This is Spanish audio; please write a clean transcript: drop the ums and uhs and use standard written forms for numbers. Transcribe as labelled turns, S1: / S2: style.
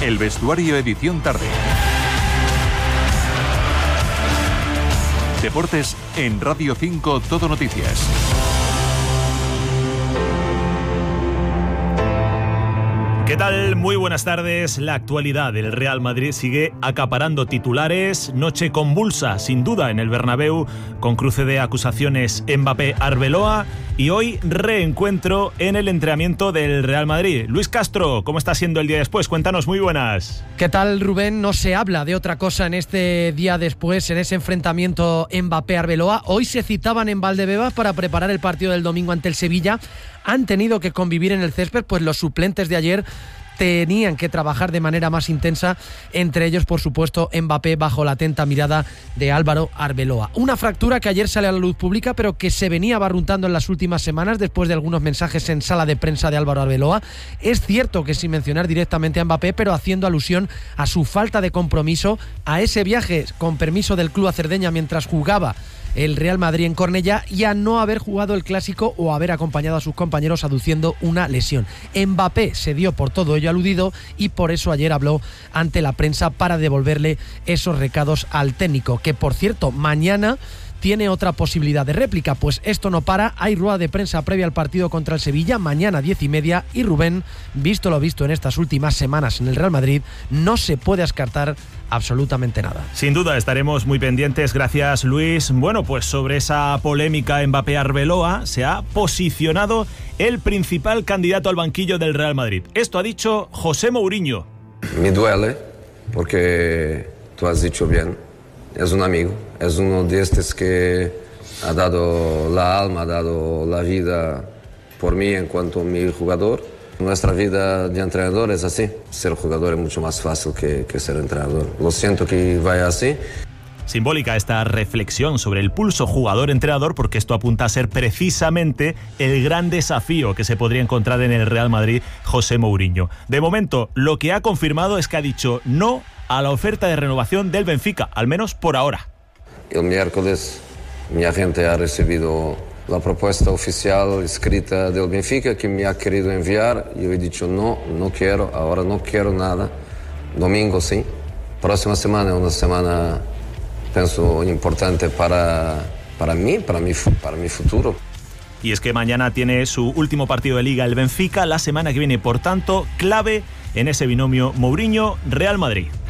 S1: El Vestuario edición tarde. Deportes en Radio 5 Todo Noticias.
S2: ¿Qué tal? Muy buenas tardes. La actualidad del Real Madrid sigue acaparando titulares. Noche convulsa, sin duda, en el Bernabéu, con cruce de acusaciones Mbappé-Arbeloa. Y hoy reencuentro en el entrenamiento del Real Madrid. Luis Castro, ¿cómo está siendo el día después? Cuéntanos, muy buenas.
S3: ¿Qué tal, Rubén? No se habla de otra cosa en este día después, en ese enfrentamiento Mbappé-Arbeloa. Hoy se citaban en Valdebebas para preparar el partido del domingo ante el Sevilla. Han tenido que convivir en el césped, pues los suplentes de ayer tenían que trabajar de manera más intensa, entre ellos, por supuesto, Mbappé, bajo la atenta mirada de Álvaro Arbeloa. Una fractura que ayer sale a la luz pública, pero que se venía barruntando en las últimas semanas después de algunos mensajes en sala de prensa de Álvaro Arbeloa. Es cierto que sin mencionar directamente a Mbappé, pero haciendo alusión a su falta de compromiso, a ese viaje con permiso del club a Cerdeña mientras jugaba el Real Madrid en Cornellá, y a no haber jugado el Clásico o haber acompañado a sus compañeros aduciendo una lesión. Mbappé se dio por todo ello aludido y por eso ayer habló ante la prensa para devolverle esos recados al técnico, que por cierto mañana tiene otra posibilidad de réplica, pues esto no para. Hay rueda de prensa previa al partido contra el Sevilla, mañana 10:30, y Rubén, visto lo visto en estas últimas semanas en el Real Madrid, no se puede descartar absolutamente nada.
S2: Sin duda, estaremos muy pendientes. Gracias, Luis. Bueno, pues sobre esa polémica Mbappé-Arbeloa se ha posicionado el principal candidato al banquillo del Real Madrid. Esto ha dicho José Mourinho.
S4: Me duele, porque tú has dicho bien, es un amigo, es uno de estos que ha dado la alma, ha dado la vida por mí en cuanto a mi jugador. Nuestra vida de entrenador es así. Ser jugador es mucho más fácil que ser entrenador. Lo siento que vaya así.
S2: Simbólica esta reflexión sobre el pulso jugador-entrenador, porque esto apunta a ser precisamente el gran desafío que se podría encontrar en el Real Madrid José Mourinho. De momento, lo que ha confirmado es que ha dicho no a la oferta de renovación del Benfica, al menos por ahora.
S4: El miércoles mi agente ha recibido la propuesta oficial escrita del Benfica que me ha querido enviar. Yo he dicho no quiero, ahora no quiero nada. Domingo sí. Próxima semana es una semana, pienso, importante para mí, para mi futuro.
S2: Y es que mañana tiene su último partido de Liga el Benfica, la semana que viene, por tanto, clave en ese binomio Mourinho-Real Madrid.